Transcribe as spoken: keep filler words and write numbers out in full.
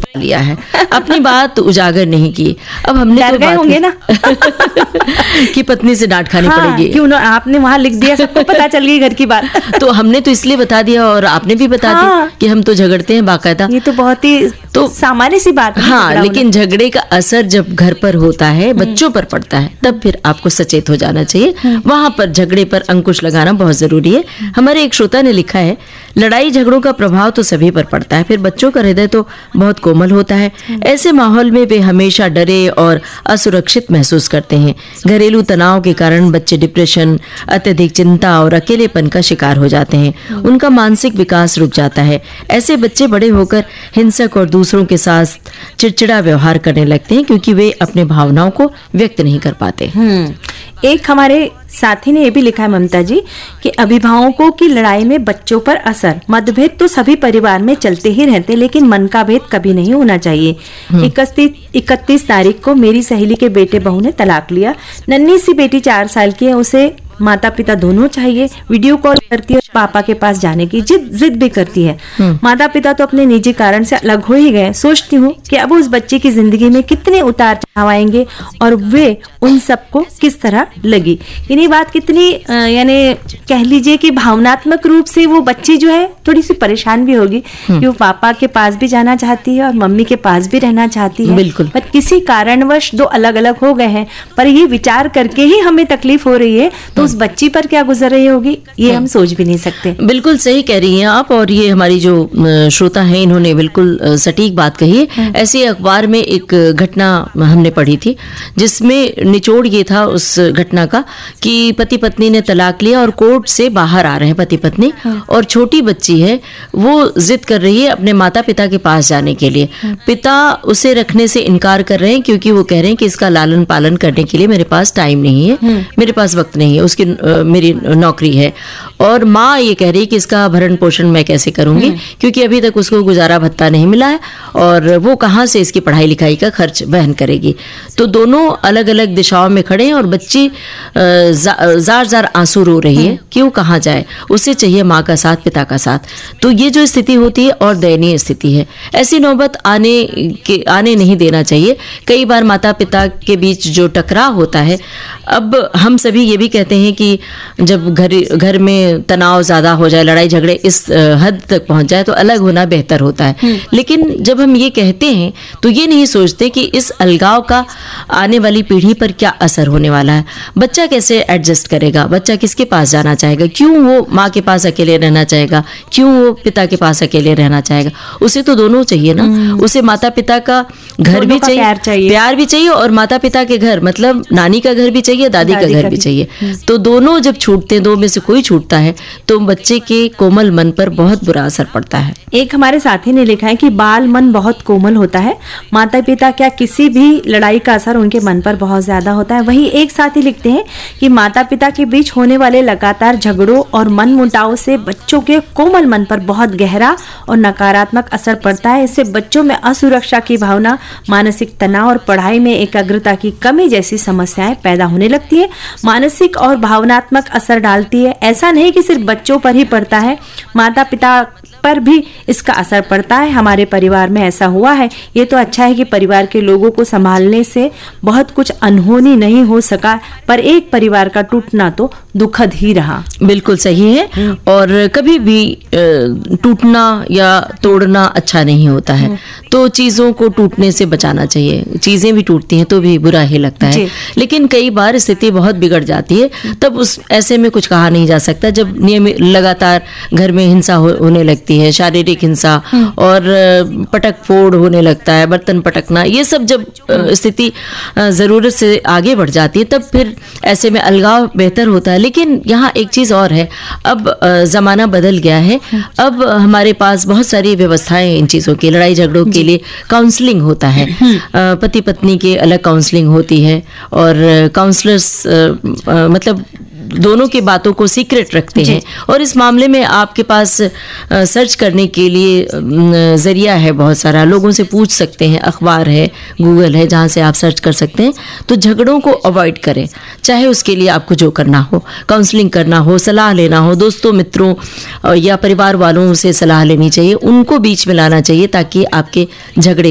लिया है, अपनी बात उजागर नहीं की। अब हमने डर तो गए बात होंगे ना कि पत्नी से डांट खानी हाँ, पड़ेगी। क्यों ना आपने वहां लिख दिया, सबको पता चल गई घर की बात। तो हमने तो इसलिए बता दिया और आपने भी बता हाँ। दी कि हम तो झगड़ते हैं बाकायदा। ये तो बहुत ही तो सामान्य सी बात है। हाँ, लेकिन झगड़े का असर जब घर पर होता है, बच्चों पर पड़ता है, तब फिर आपको सचेत हो जाना चाहिए। वहां पर झगड़े पर अंकुश लगाना बहुत जरूरी है। हमारे एक श्रोता ने लिखा है, लड़ाई झगड़ों का प्रभाव तो सभी पर पड़ता है, फिर बच्चों का हृदय तो बहुत कोमल होता है। ऐसे माहौल में वे हमेशा डरे और असुरक्षित महसूस करते हैं। घरेलू तनाव के कारण बच्चे डिप्रेशन, अत्यधिक चिंता और अकेलेपन का शिकार हो जाते हैं। उनका मानसिक विकास रुक जाता है। ऐसे बच्चे बड़े होकर हिंसक और दूसरों के साथ चिड़चिड़ा व्यवहार करने लगते हैं, क्योंकि वे अपने भावनाओं को व्यक्त नहीं कर पाते। हम्म एक हमारे साथी ने ये भी लिखा है ममता जी कि अभिभावकों की लड़ाई में बच्चों पर असर, मतभेद तो सभी परिवार में चलते ही रहते, लेकिन मन का भेद कभी नहीं होना चाहिए। इकतीस इकतीस तारीख को मेरी सहेली के बेटे बहू ने तलाक लिया। नन्ही सी बेटी चार साल की है, उसे माता पिता दोनों चाहिए। वीडियो कॉल करती है, पापा के पास जाने की जिद जिद भी करती है। माता पिता तो अपने निजी कारण से अलग हो ही गए। सोचती हूँ कि अब उस बच्चे की जिंदगी में कितने उतार चढ़ाव आएंगे और वे उन सबको किस तरह लगी। यानी बात कितनी यानी कह लीजिए कि भावनात्मक रूप से वो बच्ची जो है थोड़ी सी परेशान भी होगी कि वो पापा के पास भी जाना चाहती है और मम्मी के पास भी रहना चाहती है। बिल्कुल। पर किसी कारणवश दो अलग अलग हो गए हैं, पर ये विचार करके ही हमें तकलीफ हो रही है, तो उस बच्ची पर क्या गुजर रही होगी ये हम सोच भी नहीं सकते। बिल्कुल सही कह रही हैं आप। और ये हमारी जो श्रोता हैं, इन्होंने बिल्कुल सटीक बात कही है। ऐसे अखबार में एक घटना हमने पढ़ी थी, जिसमें निचोड़ ये था उस घटना का कि पति पत्नी ने तलाक लिया और कोर्ट से बाहर आ रहे हैं पति पत्नी, और छोटी बच्ची है, वो जिद कर रही है अपने माता पिता के पास जाने के लिए। पिता उसे रखने से इनकार कर रहे हैं, क्योंकि वो कह रहे हैं कि इसका लालन पालन करने के लिए मेरे पास टाइम नहीं है, मेरे पास वक्त नहीं है, उसकी आ, मेरी नौकरी है। और माँ ये कह रही है कि इसका भरण पोषण मैं कैसे करूंगी, क्योंकि अभी तक उसको गुजारा भत्ता नहीं मिला है और वो कहाँ से इसकी पढ़ाई लिखाई का खर्च वहन करेगी। तो दोनों अलग अलग दिशाओं में खड़े हैं और बच्ची जार जार आंसू रो रही है कि वो कहाँ जाए, उसे चाहिए माँ का साथ, पिता का साथ। तो ये जो स्थिति होती है और दयनीय स्थिति है, ऐसी नौबत आने के आने नहीं देना चाहिए। कई बार माता पिता के बीच जो टकराव होता है, अब हम सभी ये भी कहते हैं कि जब घर घर में तनाव ज्यादा हो जाए, लड़ाई झगड़े इस हद तक पहुंच जाए, तो अलग होना बेहतर होता है। लेकिन जब हम ये कहते हैं तो ये नहीं सोचते कि इस अलगाव का आने वाली पीढ़ी पर क्या असर होने वाला है। बच्चा कैसे एडजस्ट करेगा, बच्चा किसके पास जाना चाहेगा, क्यों वो माँ के पास अकेले रहना चाहेगा, क्यों वो पिता के पास अकेले रहना चाहेगा। उसे तो दोनों चाहिए ना, उसे माता पिता का घर भी चाहिए, प्यार चाहिए, प्यार भी चाहिए, और माता पिता के घर मतलब नानी का घर भी चाहिए, दादी का घर भी चाहिए। तो दोनों जब छूटते हैं, दो में से कोई छूटता है, तो बच्चे के कोमल मन पर बहुत बुरा असर पड़ता है। एक हमारे साथी ने लिखा है कि बाल मन बहुत कोमल होता है, माता पिता क्या किसी भी लड़ाई का असर उनके मन पर बहुत ज्यादा होता है। वहीं एक साथी लिखते हैं कि माता पिता के बीच होने वाले लगातार झगड़ों और मन मुटाव से बच्चों के कोमल मन पर बहुत गहरा और नकारात्मक असर पड़ता है। इससे बच्चों में असुरक्षा की भावना, मानसिक तनाव और पढ़ाई में एकाग्रता की कमी जैसी समस्याएं पैदा होने लगती है। मानसिक और भावनात्मक असर डालती है। ऐसा नहीं कि सिर्फ बच्चों पर ही पड़ता है, माता पिता पर भी इसका असर पड़ता है। हमारे परिवार में ऐसा हुआ है। ये तो अच्छा है कि परिवार के लोगों को संभालने से बहुत कुछ अनहोनी नहीं हो सका, पर एक परिवार का टूटना तो दुखद ही रहा। बिल्कुल सही है। और कभी भी टूटना या तोड़ना अच्छा नहीं होता है, तो चीजों को टूटने से बचाना चाहिए। चीजें भी टूटती हैं तो भी बुरा ही लगता है, लेकिन कई बार स्थिति बहुत बिगड़ जाती है, तब उस ऐसे में कुछ कहा नहीं जा सकता। जब नियमित लगातार घर में हिंसा हो, होने लगती है, शारीरिक हिंसा और पटक फोड़ होने लगता है, बर्तन पटकना, ये सब जब स्थिति जरूरत से आगे बढ़ जाती है, तब फिर ऐसे में अलगाव बेहतर होता है। लेकिन यहाँ एक चीज और है, अब जमाना बदल गया है। अब हमारे पास बहुत सारी व्यवस्थाएं इन चीजों की, लड़ाई झगड़ों के लिए काउंसलिंग होता है, पति पत्नी के अलग काउंसलिंग होती है, और काउंसलर्स मतलब दोनों की बातों को सीक्रेट रखते हैं। और इस मामले में आपके पास सर्च करने के लिए जरिया है बहुत सारा, लोगों से पूछ सकते हैं, अखबार है, गूगल है, जहाँ से आप सर्च कर सकते हैं। तो झगड़ों को अवॉइड करें, चाहे उसके लिए आपको जो करना हो, काउंसलिंग करना हो, सलाह लेना हो, दोस्तों मित्रों या परिवार वालों से सलाह लेनी चाहिए, उनको बीच में लाना चाहिए, ताकि आपके झगड़े